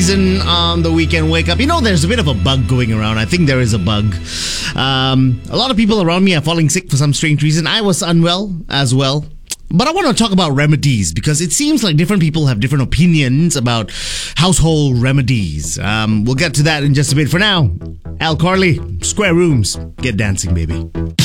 On the weekend wake up. There's a bit of a bug going around. I think there is a bug. A lot of people around me are falling sick for some strange reason. I was unwell as well. But I want to talk about remedies because it seems like different people have different opinions about household remedies. We'll get to that in just a bit. For now, Al Corley, Square Rooms. Get dancing, baby.